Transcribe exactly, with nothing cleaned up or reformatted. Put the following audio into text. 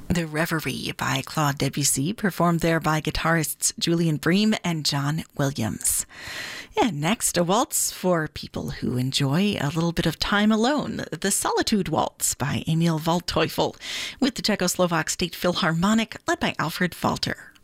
The Reverie by Claude Debussy, performed there by guitarists Julian Bream and John Williams. And next, a waltz for people who enjoy a little bit of time alone. The Solitude Waltz by Emil Waldteufel with the Czechoslovak State Philharmonic, led by Alfred Walter.